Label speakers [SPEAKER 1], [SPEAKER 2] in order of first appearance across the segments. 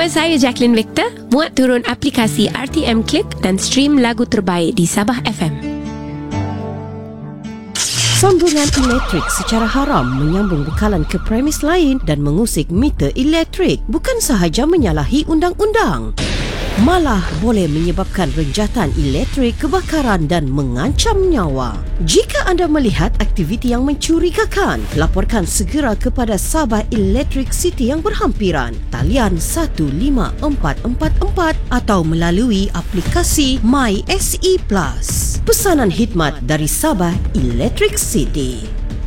[SPEAKER 1] Saya Jacqueline Victor. Muat turun aplikasi RTM Click dan stream lagu terbaik di Sabah FM.
[SPEAKER 2] Sambungan elektrik secara haram menyambung bekalan ke premis lain dan mengusik meter elektrik bukan sahaja menyalahi undang-undang, malah boleh menyebabkan renjatan elektrik, kebakaran dan mengancam nyawa. Jika anda melihat aktiviti yang mencurigakan, laporkan segera kepada Sabah Electric City yang berhampiran. Talian 15444 atau melalui aplikasi MySE Plus. Pesanan khidmat dari Sabah Electric City.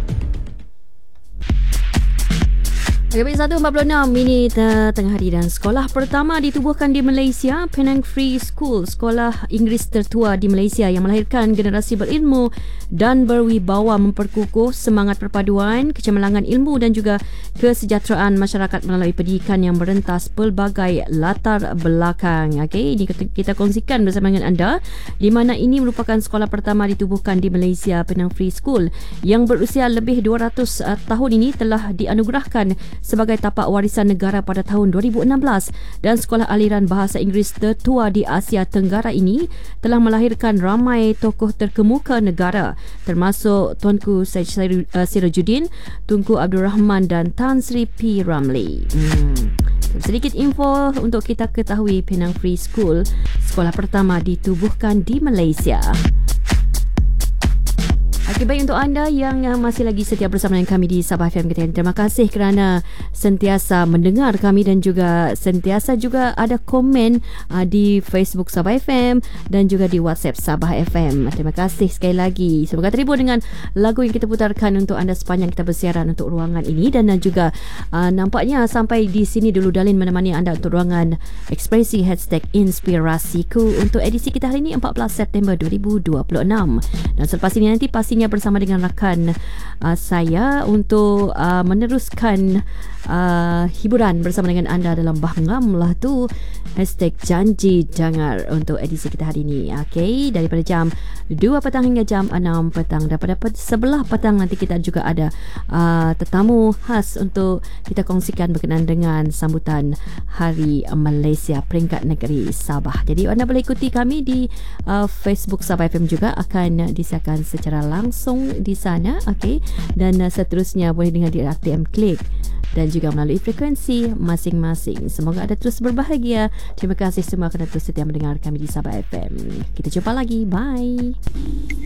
[SPEAKER 3] 1.46 tengah hari dan sekolah pertama ditubuhkan di Malaysia, Penang Free School, sekolah Inggeris tertua di Malaysia yang melahirkan generasi berilmu dan berwibawa, memperkukuh semangat perpaduan, kecemerlangan ilmu dan juga kesejahteraan masyarakat melalui pendidikan yang merentas pelbagai latar belakang. Okey, ini kita kongsikan bersama dengan anda di mana ini merupakan sekolah pertama ditubuhkan di Malaysia, Penang Free School yang berusia lebih 200 tahun ini telah dianugerahkan sebagai tapak warisan negara pada tahun 2016 dan sekolah aliran bahasa Inggeris tertua di Asia Tenggara ini telah melahirkan ramai tokoh terkemuka negara termasuk Tuanku Syed Sirajuddin, Tunku Abdul Rahman dan Tan Sri P. Ramlee. Sedikit info untuk kita ketahui, Penang Free School, sekolah pertama ditubuhkan di Malaysia. Okey, baik, untuk anda yang masih lagi setia bersama dengan kami di Sabah FM Ketinggian, terima kasih kerana sentiasa mendengar kami dan juga sentiasa juga ada komen di Facebook Sabah FM dan juga di WhatsApp Sabah FM. Terima kasih sekali lagi. Semoga terhibur dengan lagu yang kita putarkan untuk anda sepanjang kita bersiaran untuk ruangan ini dan juga nampaknya sampai di sini dulu Dalin menemani anda untuk ruangan ekspresi #Inspirasiku untuk edisi kita hari ini 14 September 2026. Dan selepas ini nanti pastinya bersama dengan rakan saya untuk meneruskan hiburan bersama dengan anda dalam Bahngam lah tu #Janji Jangar untuk edisi kita hari ini. Okey, daripada jam 2 petang hingga jam 6 petang. Daripada sebelah petang nanti kita juga ada tetamu khas untuk kita kongsikan berkenaan dengan sambutan Hari Malaysia peringkat negeri Sabah. Jadi anda boleh ikuti kami di Facebook Sabah FM juga, akan disiarkan secara langsung di sana. Okey, dan seterusnya boleh dengar di RTM Click dan juga melalui frekuensi masing-masing. Semoga anda terus berbahagia. Terima kasih semua kerana terus setia mendengar kami di Sabah FM. Kita jumpa lagi. Bye.